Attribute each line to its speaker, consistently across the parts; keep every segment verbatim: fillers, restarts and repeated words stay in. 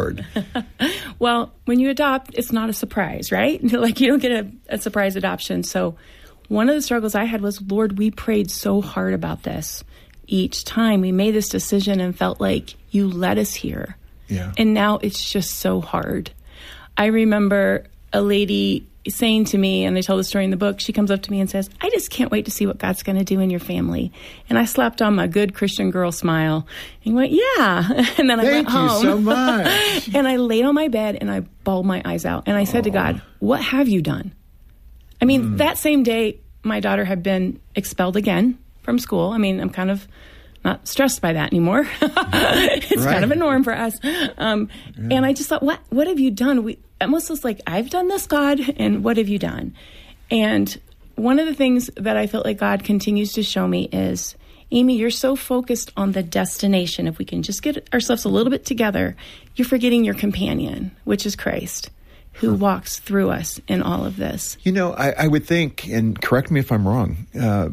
Speaker 1: hard.
Speaker 2: Well, when you adopt, it's not a surprise, right? Like you don't get a, a surprise adoption. So one of the struggles I had was, Lord, we prayed so hard about this. Each time we made this decision and felt like you led us here.
Speaker 1: Yeah.
Speaker 2: And now it's just so hard. I remember a lady saying to me, and I tell the story in the book, she comes up to me and says, I just can't wait to see what God's going to do in your family. And I slapped on my good Christian girl smile and went, yeah. And then I
Speaker 1: Thank
Speaker 2: went home.
Speaker 1: Thank you so much.
Speaker 2: And I laid on my bed and I bawled my eyes out. And I said
Speaker 1: oh.
Speaker 2: to God, what have you done? I mean, mm. that same day, my daughter had been expelled again from school. I mean, I'm kind of not stressed by that anymore. It's right. kind of a norm for us. Um, yeah. And I just thought, what what have you done? We almost was like, I've done this, God, and what have you done? And one of the things that I felt like God continues to show me is, Amy, you're so focused on the destination. If we can just get ourselves a little bit together, you're forgetting your companion, which is Christ, who huh. walks through us in all of this.
Speaker 1: You know, I, I would think, and correct me if I'm wrong, uh,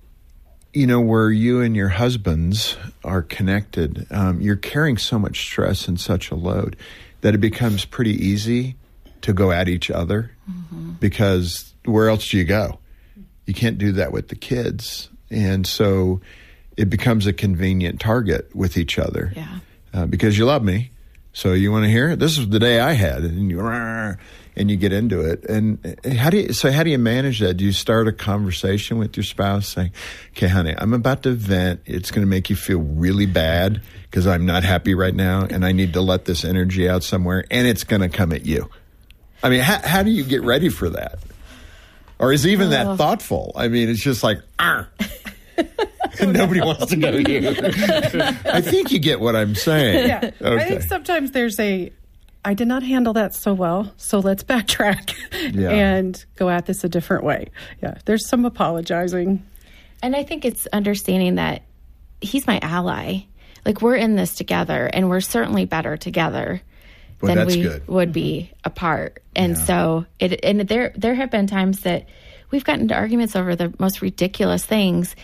Speaker 1: you know, where you and your husbands are connected, um, you're carrying so much stress and such a load that it becomes pretty easy to go at each other mm-hmm. because where else do you go? You can't do that with the kids. And so it becomes a convenient target with each other
Speaker 2: yeah.
Speaker 1: uh, because you love me. So you want to hear it? This is the day I had, and you and you get into it. And how do you? So how do you manage that? Do you start a conversation with your spouse, saying, "Okay, honey, I'm about to vent. It's going to make you feel really bad because I'm not happy right now, and I need to let this energy out somewhere, and it's going to come at you." I mean, how, how do you get ready for that? Or is even oh. that thoughtful? I mean, it's just like, ah. Nobody wants to go here. I think you get what I'm saying.
Speaker 3: Yeah. Okay. I think sometimes there's a, I did not handle that so well, so let's backtrack yeah. and go at this a different way. Yeah, there's some apologizing.
Speaker 4: And I think it's understanding that he's my ally. Like, we're in this together, and we're certainly better together
Speaker 1: well,
Speaker 4: than we
Speaker 1: good.
Speaker 4: would be apart. And
Speaker 1: yeah.
Speaker 4: so, it and there there have been times that we've gotten into arguments over the most ridiculous things.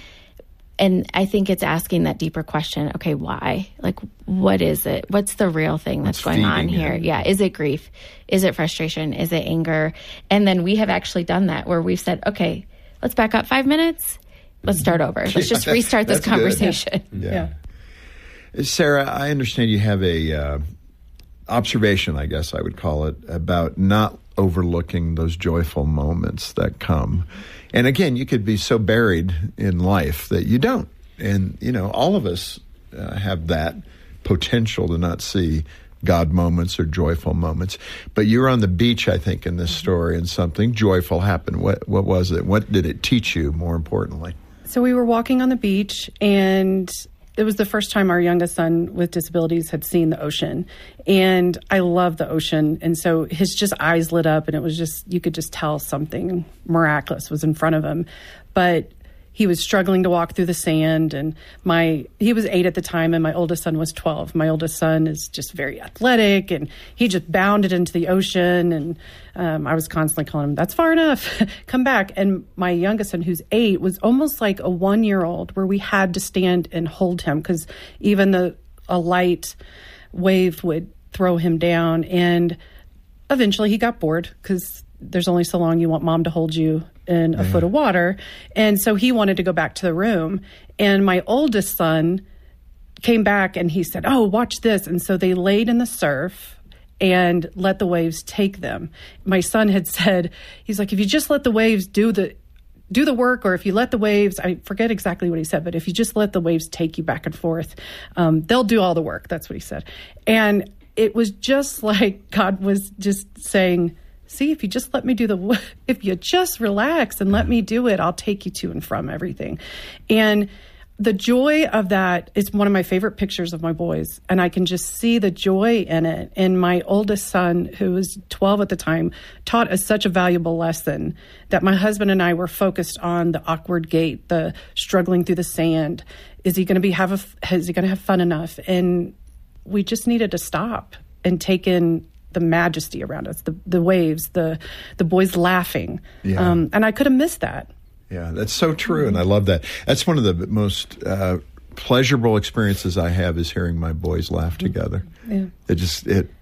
Speaker 4: And I think it's asking that deeper question, okay, why? Like, what is it? What's the real thing that's
Speaker 1: What's
Speaker 4: going on
Speaker 1: feeding,
Speaker 4: here?
Speaker 1: Yeah.
Speaker 4: yeah. Is it grief? Is it frustration? Is it anger? And then we have actually done that where we've said, okay, let's back up five minutes. Let's start over. Let's
Speaker 1: yeah,
Speaker 4: just restart this conversation.
Speaker 1: Yeah. yeah. Sarah, I understand you have a uh, observation, I guess I would call it, about not overlooking those joyful moments that come. And again, you could be so buried in life that you don't. And, you know, all of us uh, have that potential to not see God moments or joyful moments. But you were on the beach, I think, in this story, and something joyful happened. What what was it? What did it teach you, more importantly?
Speaker 3: So we were walking on the beach, and it was the first time our youngest son with disabilities had seen the ocean. And I love the ocean. And so his just eyes lit up, and it was just, you could just tell something miraculous was in front of him. But he was struggling to walk through the sand. And my, he was eight at the time, and my oldest son was twelve. My oldest son is just very athletic, and he just bounded into the ocean. And um, I was constantly calling him, that's far enough, come back. And my youngest son, who's eight, was almost like a one-year-old, where we had to stand and hold him because even the a light wave would throw him down. And eventually he got bored because there's only so long you want mom to hold you in a yeah. foot of water. And so he wanted to go back to the room. And my oldest son came back and he said, oh, watch this. And so they laid in the surf and let the waves take them. My son had said, he's like, if you just let the waves do the do the work, or if you let the waves, I forget exactly what he said, but if you just let the waves take you back and forth, um, they'll do all the work. That's what he said. And it was just like God was just saying, see, if you just let me do the, if you just relax and let me do it, I'll take you to and from everything. And the joy of that is one of my favorite pictures of my boys. And I can just see the joy in it. And my oldest son, who was twelve at the time, taught us such a valuable lesson that my husband and I were focused on the awkward gait, the struggling through the sand. Is he going to be have a, is he going to have fun enough? And we just needed to stop and take in the majesty around us, the the waves, the the boys laughing.
Speaker 1: Yeah.
Speaker 3: Um, and I could have missed that.
Speaker 1: Yeah, that's so true, and I love that. That's one of the most uh, pleasurable experiences I have is hearing my boys laugh together.
Speaker 3: Yeah.
Speaker 1: It just it